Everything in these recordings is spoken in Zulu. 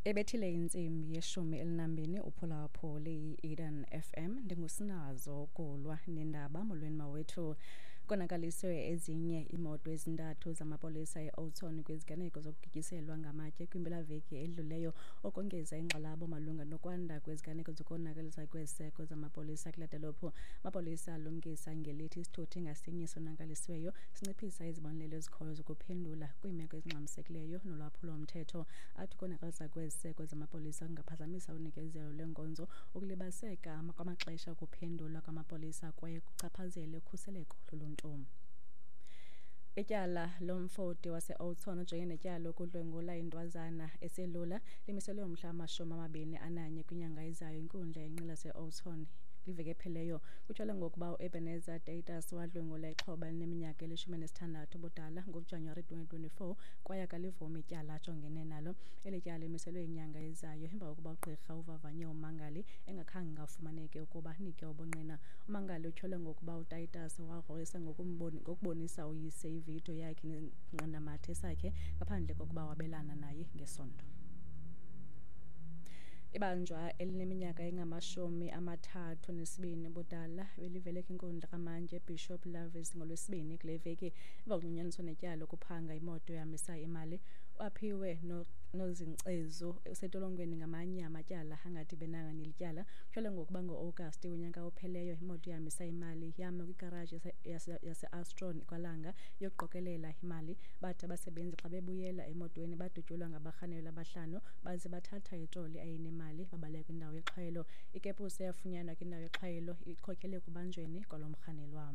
Ebethile insimbi yeshumi elinambini uphulaphuli i-Eden FM ndingusinazo kulwa nendaba molweni mawethu. Konakaliswe ezinye imoto ezintathu zamapolisa e-Oudtshoorn kwiziganeko zokugityiselwa ngamatye kwimpelaveki edluleyo okongeza ingxalabo malunga nokwanda kweziganeko zokonakalisa kweziseko zamapolisa kule dolophu. Amapolisa alumkisa ngelithi isithuthi ngasinye sonakalisiweyo sinciphisa izibonelelo ezikhoyo zokuphendula kwiimeko ezingxamisekileyo nolwaphulo-mthetho. Athi ukonakalisa kweziseko zamapolisa kungaphazamisa unikezelo lwenkonzo, ukulibaziseka kwamaxesha okuphendula kwamapolisa kwaye kuchaphazele ukhuseleko loluntu. Ityala lomfoti wase-Oudtshoorn ojongene netyala lokudlwengula intwazana eselula limiselwe umhla wama-21 kwinyanga ezayo inkundla yenqila yase-Oudtshoorn liveke epheleyo. Kutyholwa ngokuba u-Ebenezer Daytas wadlwengula ixhoba elineminyaka eli-16 ubudala ngoJanuwari 2024 kwaye akalivumi ityala ajongene nalo. Eli tyala limiselwe inyanga ezayo emva kokuba ugqirha uvavanye umangali engakhange afumaneke ukuba nike ubungqina. Umangali utyholwe ngokuba uDaytas wagrogrisa ngokubonisa uyise ividiyo yakhe nenqandamathe sakhe ngaphandle kokuba wabelana naye ngesondo. Ibanjwa elineminyaka engama-32 ubudala belivele kwinkundla kamantye Bishop Lavis ngolwesibini kule veki emva kokunyanyaniswa netyala lokuphanga imoto yamisa imali. Waphiwe nozinkcezo usetolongweni ngamanye amatyala angadibenanga neli tyala. Kutyholwe ngokuba ngo-Agasti unyaka opheleyo imoto yamisa imali yama kwigaraji yase-Astron kwalanga yokuqokelela imali. Bathi abasebenzi xa bebuyela emotweni badutyulwa ngabarhanelwa abahlanu baze bathatha itroli ayinemali babaleka kwindawo yexhwayelo. Ikepusi eyafunyanwa kwindawo yexhwayelo ikhokhele kubanjweni kwalo mrhanelwa.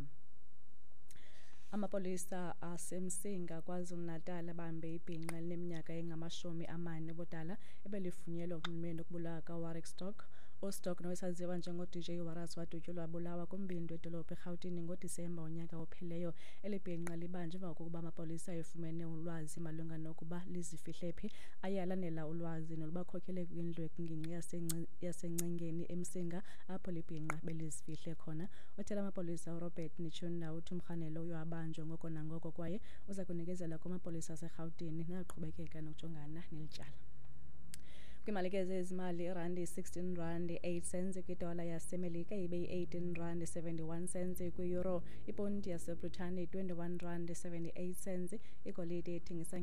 Amapolisa aseMsinga KwaZulu-Natal abambe ibhinqa elineminyaka engama-40 ubudala ebelifunyenwe unxulumene nokubulawa kaWarwick Stock. uStock nowayesaziwa njengo-DJ Waras wadutyulwa wabulawa kumbindi wedolophu eRhawutini ngoDisemba unyaka opheleyo. Eli bhinqa libanjwe emva kokuba amapolisa efumene ulwazi malunga nokuba lizifihle phi aye alandela ulwazi nolubakhokhele kwindlu ekwingingqi yaseNcengeni eMsinga apho libhinqa belizifihle khona. Uthela amapolisa uRobert Nichunda uthi umrhanelo uye wabanjwa ngoko nangoko kwaye uza kunikezela kumapolisa aseRhawutini naqhubekeka nokujongana neli tyala. Kwimalike ezimali irandi 16 rand 8 cents kwidola yaseMelika ibe yi-18 rand 71 cents kwi-euro. Iponti yaseBritane 21 rand 78 cents. Igolide ethengisa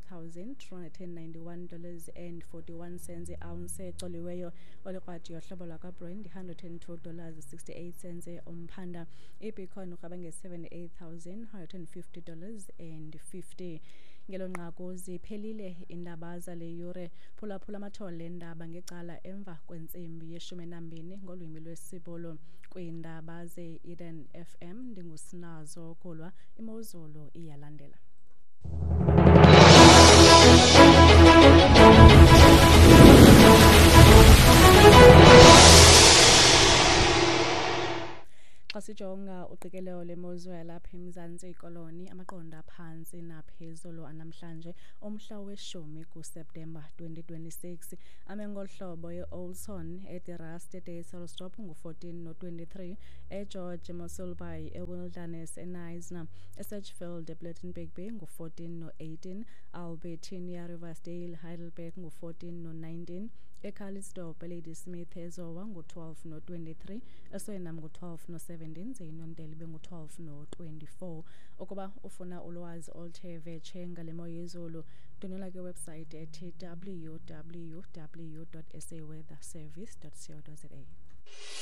$4,291.41 i-ounce ecoliweyo. Olikrwadi yohlobo lwakaBrent $102.68 umphanda. iBitcoin ukraba nge-$78,150.50. Ngelo nqaku ziphelile iindaba zale yure. Phulaphula amathole endaba ngecala emva kwentsimbi ye-12 ngolwimi lwesibolo kwiindaba ze-Eden FM. Ndingusinazo kulwa. Imozulu iyalandela. Xa sijonga uqikelelo lemozulu yalapha eMzantsi Koloni, amaqondo aphantsi naphezulu anamhlanje omhla we-10 kuSeptemba 2026 ame ngolu hlobo: e-Oudtshoorn, eTherast, eDayselsdorp ngu-14 no-23, eGeorge Moselbaai, eWilderness, eNyasa, eSatchfield, ePlettenberg Bay ngu-14 no-18, Albertina, Riversdale, Heidelberg ngu-14 no-19, eCalitzdorp, eLadysmith, eZowa ngu-12 no-23, eSoenam ngu-12 no-17, zeYinondele ngu-12 no-24. Ukuba ufuna ulwazi oluthe vetshe ngale mo yezulu, ndonela kwiwebsayithi ethi www.saweatherservice.co.za.